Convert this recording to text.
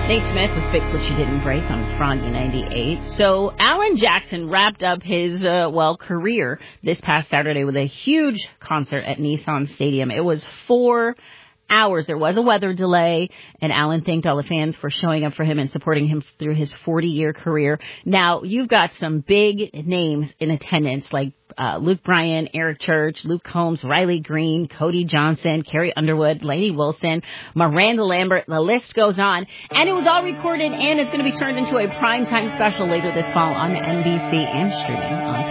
Nate Smith with Fix What You Didn't Break on Froggy 98. So Alan Jackson wrapped up his, career this past Saturday with a huge concert at Nissan Stadium. It was 4 hours. There was a weather delay, and Alan thanked all the fans for showing up for him and supporting him through his 40-year career. Now, you've got some big names in attendance, like Luke Bryan, Eric Church, Luke Combs, Riley Green, Cody Johnson, Carrie Underwood, Lainey Wilson, Miranda Lambert. The list goes on. And it was all recorded, and it's going to be turned into a primetime special later this fall on NBC and streaming on